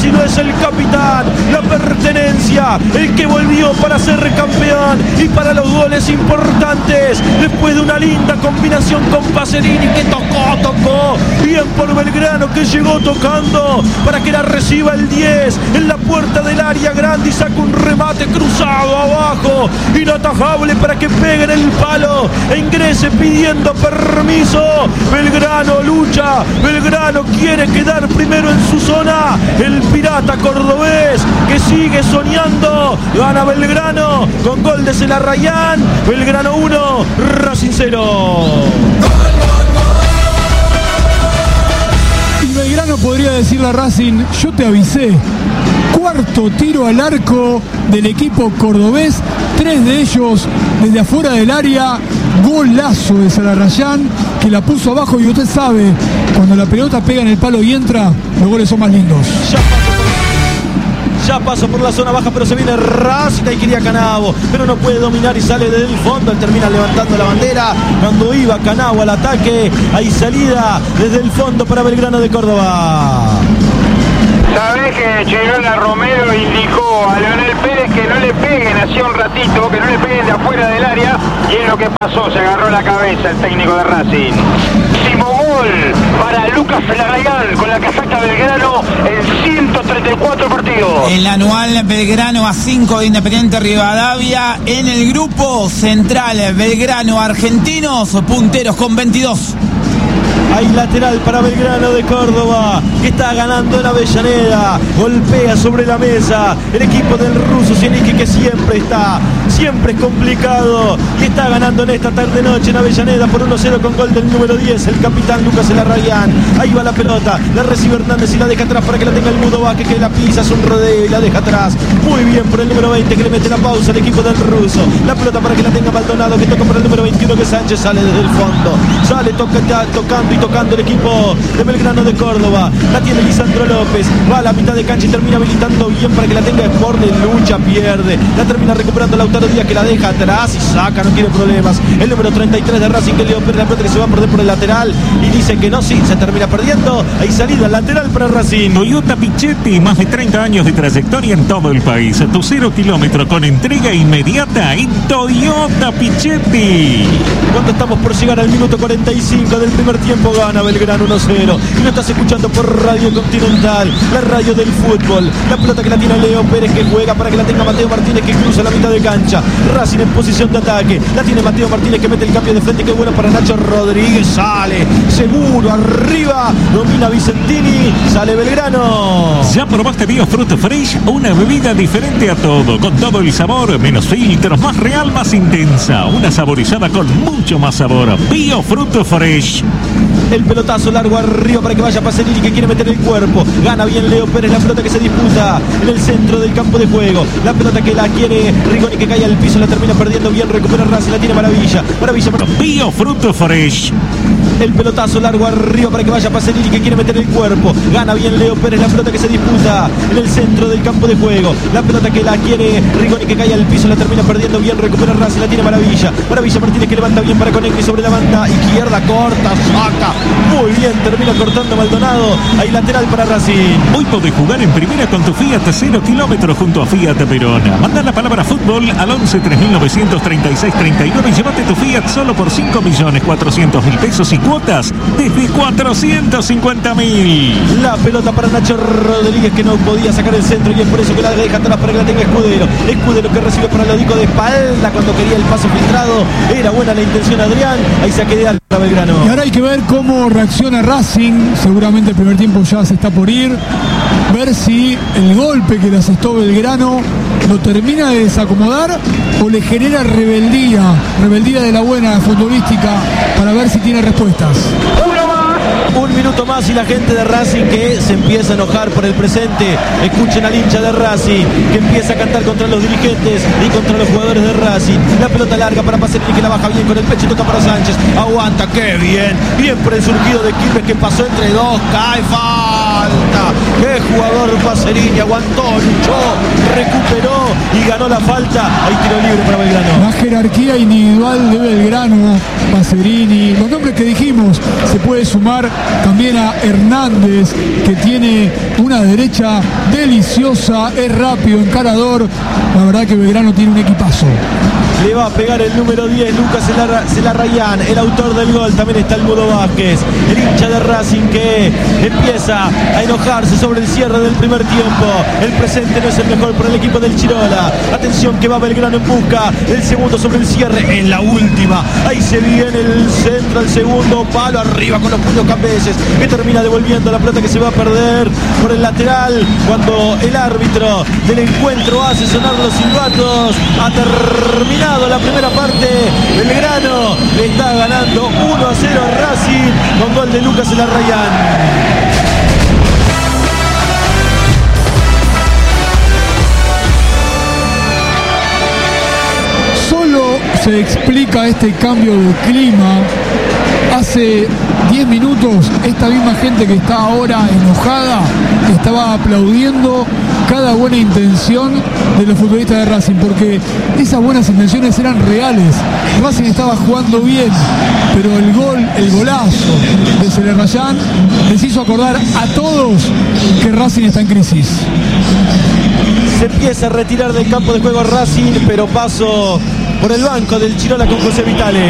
si no es el capitán, la pertenencia, el que volvió para ser campeón y para los goles importantes, después de una linda combinación con Pacerini que tocó, bien por Belgrano que llegó tocando para que la reciba el 10 en la puerta del área grande y saca un remate cruzado abajo, inatajable para que pegue en el palo e ingrese pidiendo permiso. Belgrano lucha, Belgrano quiere quedar primero en su zona, el pirata cordobés que sigue soñando, gana Belgrano con gol de Celarrayán, Belgrano 1, Racing 0. Y Belgrano podría decirle a Racing, yo te avisé. Cuarto tiro al arco del equipo cordobés, 3 de ellos desde afuera del área, golazo de Celarrayán que la puso abajo y usted sabe, cuando la pelota pega en el palo y entra, los goles son más lindos. Ya pasó por la zona baja, pero se viene Racing y quería Canavo, pero no puede dominar y sale desde el fondo. Él termina levantando la bandera cuando iba Canavo al ataque. Hay salida desde el fondo para Belgrano de Córdoba. Sabés que Chirola Romero indicó a Leonel Pérez que no le peguen hacía un ratito, que no le peguen de afuera del área, y es lo que pasó, se agarró la cabeza el técnico de Racing. Gol para Lucas Celarrayán con la casaca Belgrano en 134 partidos. El anual Belgrano a 5 de Independiente Rivadavia. En el grupo central Belgrano Argentinos, punteros con 22. Hay lateral para Belgrano de Córdoba, que está ganando en Avellaneda. Golpea sobre la mesa el equipo del ruso Sieniski, que siempre es complicado. Y está ganando en esta tarde-noche en Avellaneda por 1-0 con gol del número 10, el capitán Lucas Celarrayán. Ahí va la pelota, la recibe Hernández y la deja atrás para que la tenga el Mudo Vázquez, que la pisa, es un rodeo y la deja atrás. Muy bien por el número 20, que le mete la pausa al equipo del ruso. La pelota para que la tenga Maldonado, que toca para el número 21, que Sánchez sale desde el fondo. Sale tocando el equipo de Belgrano de Córdoba. La tiene Lisandro López, va a la mitad de cancha y termina habilitando bien para que la tenga Sporne. Lucha, pierde, la termina recuperando Lautaro Díaz, que la deja atrás y saca, no tiene problemas. El número 33 de Racing, que Leo Pérez, la pelota que se va a perder por el lateral y dice que no, sí, se termina perdiendo. Hay salida lateral para Racing. Toyota Pichetti, más de 30 años de trayectoria en todo el país. Tu 0 kilómetro con entrega inmediata en Toyota Pichetti. Cuando estamos por llegar al minuto 45 del primer tiempo, gana Belgrano 1-0. Y lo estás escuchando por Radio Continental, la radio del fútbol. La pelota que la tiene Leo Pérez, que juega para que la tenga Mateo Martínez, que cruza la mitad de cancha. Racing en posición de ataque. La tiene Mateo Martínez, que mete el cambio de frente, que bueno para Nacho Rodríguez. Sale seguro arriba. Domina Vicentini. Sale Belgrano. ¿Ya probaste Biofruit Fresh? Una bebida diferente a todo, con todo el sabor, menos filtros, más real, más intensa. Una saborizada con mucho más sabor. Biofruit Fresh. El pelotazo largo arriba para que vaya Pacerini, que quiere meter el cuerpo. Gana bien Leo Pérez, la pelota que se disputa en el centro del campo de juego. La pelota que la quiere Rigoni, que cae al piso, la termina perdiendo bien. Recupera Racing, la tiene Maravilla. Biofruit Fresh. El pelotazo largo arriba para que vaya Pacerini, que quiere meter el cuerpo. Gana bien Leo Pérez, la pelota que se disputa en el centro del campo de juego. La pelota que la quiere Rigoni, que cae al piso, la termina perdiendo bien. Recupera Racing, la tiene Maravilla. Maravilla Martínez, que levanta bien para Conecte sobre la banda izquierda, corta, saca. Muy bien, termina cortando Maldonado. Hay lateral para Racing. Hoy podés jugar en primera con tu Fiat 0 kilómetros junto a Fiat Verona. Manda la palabra fútbol al 11 3936 39 y llévate tu Fiat solo por 5.400.000 pesos y cuotas desde 450.000. La pelota para Nacho Rodríguez, que no podía sacar el centro y es por eso que la deja atrás para que la tenga Escudero. Escudero, que recibe para Lodico de espalda cuando quería el paso filtrado. Era buena la intención, Adrián. Ahí saque de alta Belgrano. Y ahora hay que ver cómo reacciona Racing. Seguramente el primer tiempo ya se está por ir. Ver si el golpe que le asestó Belgrano lo termina de desacomodar o le genera rebeldía de la buena futbolística, para ver si tiene respuestas. Un minuto más y la gente de Racing, que se empieza a enojar por el presente. Escuchen al hincha de Racing, que empieza a cantar contra los dirigentes y contra los jugadores de Racing. La pelota larga para Pacerini, que la baja bien con el pecho y toca para Sánchez. Aguanta, qué bien. Bien por el surgido de Quilmes, que pasó entre dos. Cae, falta. falta. ¡Qué jugador Pacerini! Aguantó, luchó, recuperó y ganó la falta. Hay tiro libre para Belgrano. La jerarquía individual de Belgrano, Pacerini, los nombres que dijimos, se puede sumar también a Hernández, que tiene una derecha deliciosa, es rápido, encarador. La verdad que Belgrano tiene un equipazo. Le va a pegar el número 10, Lucas Celarrayán, el autor del gol. También está el Mudo Vázquez, el hincha de Racing, que empieza a enojarse sobre el cierre del primer tiempo. El presente no es el mejor para el equipo del Chirola. Atención que va Belgrano en busca del segundo sobre el cierre. En la última, ahí se viene el centro, el segundo palo, arriba con los puños campeses, que termina devolviendo la pelota que se va a perder por el lateral. Cuando el árbitro del encuentro hace sonar los silbatos, ha terminado la primera parte. Belgrano le está ganando 1-0 a Racing con gol de Lucas Celarrayán. Solo se explica este cambio de clima. Hace 10 minutos esta misma gente que está ahora enojada estaba aplaudiendo cada buena intención de los futbolistas de Racing, porque esas buenas intenciones eran reales. Racing estaba jugando bien, pero el golazo de Celarrayán les hizo acordar a todos que Racing está en crisis. Se empieza a retirar del campo de juego Racing, pero paso por el banco del Chirola con José Vitale.